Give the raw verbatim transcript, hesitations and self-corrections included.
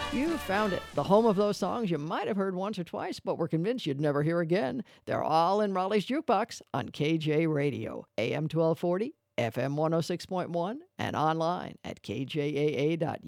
You found it. The home of those songs you might have heard once or twice, but were convinced you'd never hear again. They're all in Raleigh's Jukebox on K J Radio, A M twelve forty, F M one oh six point one, and online at k j a a dot